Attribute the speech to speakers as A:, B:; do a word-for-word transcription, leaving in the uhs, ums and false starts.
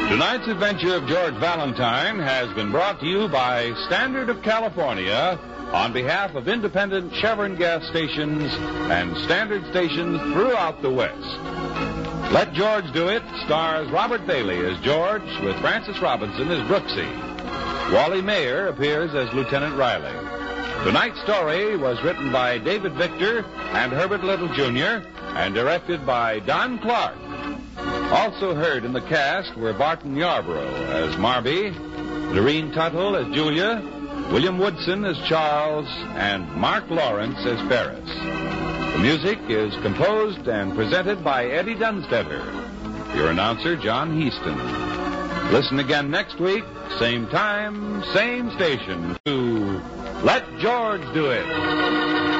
A: Tonight's adventure of George Valentine has been brought to you by Standard of California on behalf of independent Chevron gas stations and Standard stations throughout the West. Let George Do It stars Robert Bailey as George with Francis Robinson as Brooksy. Wally Mayer appears as Lieutenant Riley. Tonight's story was written by David Victor and Herbert Little Junior and directed by Don Clark. Also heard in the cast were Barton Yarborough as Marby, Lorene Tuttle as Julia, William Woodson as Charles, and Mark Lawrence as Ferris. The music is composed and presented by Eddie Dunstetter. Your announcer, John Heaston. Listen again next week, same time, same station, to Let George Do It.